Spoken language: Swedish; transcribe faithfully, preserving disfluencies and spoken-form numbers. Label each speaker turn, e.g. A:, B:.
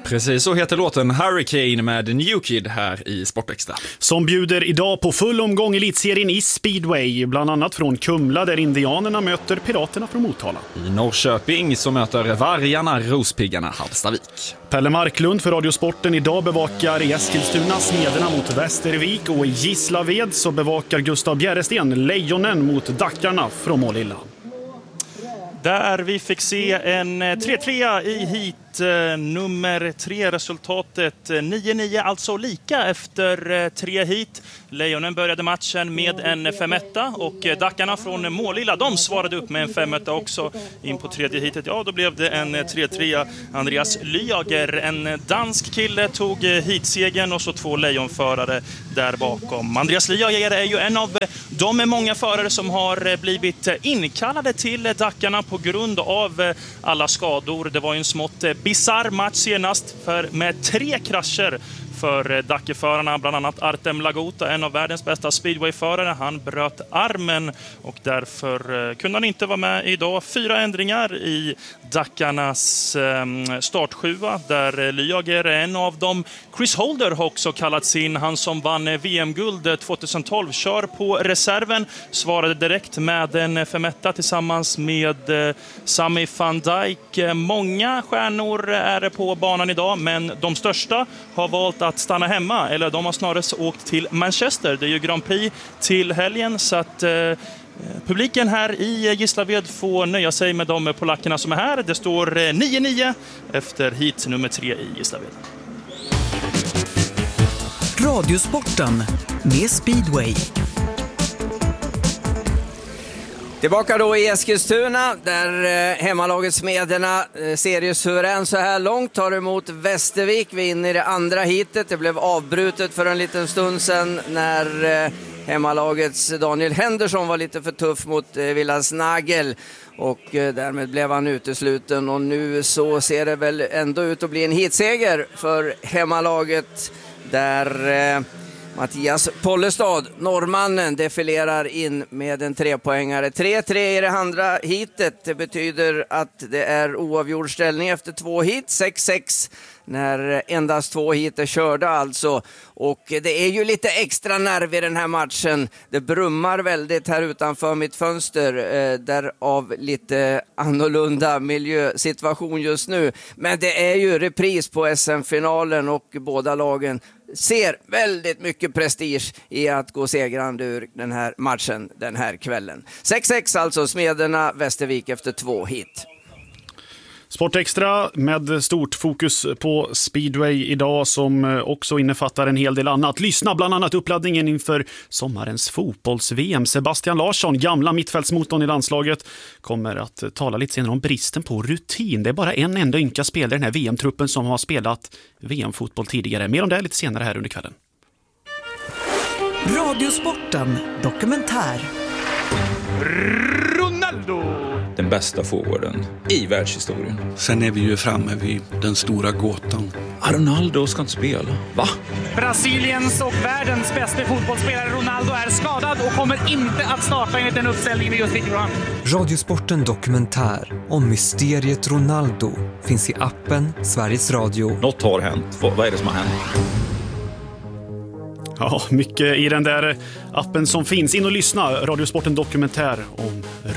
A: Precis, så heter låten Hurricane med New Kid här i Sportextra.
B: Som bjuder idag på full omgång elitserien i speedway, bland annat från Kumla där indianerna möter piraterna från Motala.
A: I Norrköping så möter vargarna Rospiggarna Hallstavik.
B: Pelle Marklund för Radiosporten idag bevakar i Eskilstuna Smederna mot Västervik, och i Gislaved så bevakar Gustav Bjäresten Lejonen mot Dackarna från Målilla.
C: Där vi fick se en tre tre i hit nummer tre, resultatet nio nio, alltså lika efter tre hit. Lejonen började matchen med en femetta och Dackarna från Målilla, de svarade upp med en femetta också in på tredje hitet. Ja, då blev det en tre tre. Andreas Lyager, en dansk kille, tog hitsegen och så två lejonförare där bakom. Andreas Lyager är ju en av de många förare som har blivit inkallade till Dackarna på grund av alla skador. Det var ju en smått bizarr match senast för med tre krascher för Dackeförarna, bland annat Artem Lagota, en av världens bästa speedwayförare. Han bröt armen och därför kunde han inte vara med idag. Fyra ändringar i Dackarnas startsjua där Lyager är en av dem. Chris Holder har också kallats in, han som vann V M-guld tjugohundratolv, kör på reserven, svarade direkt med en femetta tillsammans med Sami van Dijk. Många stjärnor är på banan idag, men de största har valt att stanna hemma, eller de har snarare åkt till Manchester. Det är ju Grand Prix till helgen, så att eh, publiken här i Gislaved får nöja sig med de polackerna som är här. Det står nio nio efter hit nummer tre i Gislaved.
D: Radiosporten med speedway.
E: Tillbaka då i Eskilstuna där eh, hemmalaget Smederna eh, seriesuverän så här långt tar emot Västervik. Vi är inne i det andra hitet. Det blev avbrutet för en liten stund sedan när eh, hemmalagets Daniel Henderson var lite för tuff mot eh, Villas Nagel. Och eh, därmed blev han utesluten. Och nu så ser det väl ändå ut att bli en hitseger för hemmalaget där... Eh, Mattias Pollestad, norrmannen, defilerar in med en trepoängare. tre tre i det andra hitet. Det betyder att det är oavgjord ställning efter två hit. sex sex när endast två hit är körda alltså. Och det är ju lite extra nerv i den här matchen. Det brummar väldigt här utanför mitt fönster. Eh, därav lite annorlunda miljösituation just nu. Men det är ju repris på S M-finalen och båda lagen ser väldigt mycket prestige i att gå segrande ur den här matchen den här kvällen. sex sex alltså, Smederna Västervik efter två hit.
B: Sportextra med stort fokus på speedway idag som också innefattar en hel del annat. Lyssna bland annat uppladdningen inför sommarens fotbolls-V M. Sebastian Larsson, gamla mittfältsmotorn i landslaget, kommer att tala lite senare om bristen på rutin. Det är bara en enda ynka spelare i den här V M-truppen som har spelat V M-fotboll tidigare. Mer om det lite senare här under kvällen.
D: Radiosporten dokumentär.
F: Ronaldo, den bästa forwarden i världshistorien.
G: Sen är vi ju framme vid den stora gåtan.
F: Ronaldo ska inte spela. Va?
H: Brasiliens och världens bästa fotbollsspelare Ronaldo är skadad och kommer inte att starta enligt den uppställningen vi just fick fram.
I: Radiosporten dokumentär om mysteriet Ronaldo finns i appen Sveriges Radio.
F: Något har hänt. Vad är det som har hänt?
B: Ja, mycket i den där appen som finns. In och lyssna. Radiosporten dokumentär om